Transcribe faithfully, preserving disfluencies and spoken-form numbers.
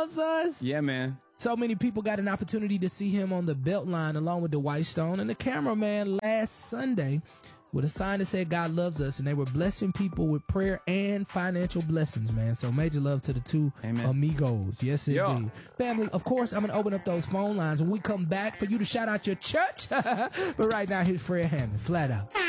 loves us. Yeah, man. So many people got an opportunity to see him on the Beltline along with Dwight Stone and the cameraman last Sunday with a sign that said God loves us, and they were blessing people with prayer and financial blessings, man. So major love to the two Amen. amigos. Yes, Yeah. indeed. Family, of course, I'm going to open up those phone lines when we come back for you to shout out your church. But right now, here's Fred Hammond, Flat Out.